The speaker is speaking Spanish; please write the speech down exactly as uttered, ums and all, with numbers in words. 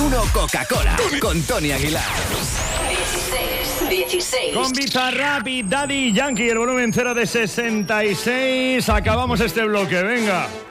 uno Coca-Cola con Tony Aguilar. dieciséis, dieciséis. Con Bizarrap y Daddy Yankee, el volumen cero de sesenta y seis. Acabamos este bloque, venga.